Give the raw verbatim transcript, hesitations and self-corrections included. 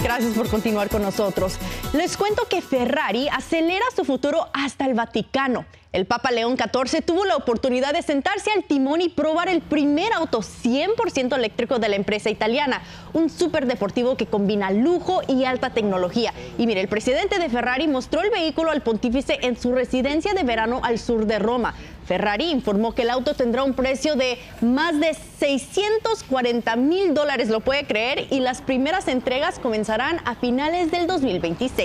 Gracias por continuar con nosotros. Les cuento que Ferrari acelera su futuro hasta el Vaticano. El Papa León catorce tuvo la oportunidad de sentarse al timón y probar el primer auto cien por ciento eléctrico de la empresa italiana, un superdeportivo que combina lujo y alta tecnología. Y mire, el presidente de Ferrari mostró el vehículo al pontífice en su residencia de verano al sur de Roma. Ferrari informó que el auto tendrá un precio de más de seiscientos cuarenta mil dólares, ¿lo puede creer? Y las primeras entregas comenzarán a finales del dos mil veintiséis.